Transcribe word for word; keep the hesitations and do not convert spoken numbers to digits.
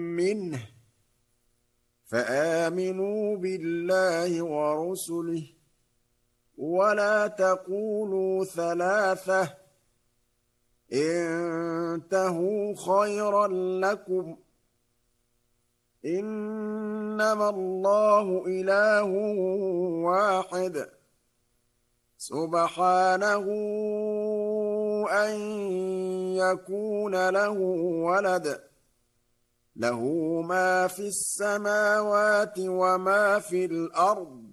منه فآمنوا بالله ورسله ولا تقولوا ثلاثة انتهوا خيرا لكم إنما الله إله واحد سبحانه أن يكون له ولد له ما في السماوات وما في الأرض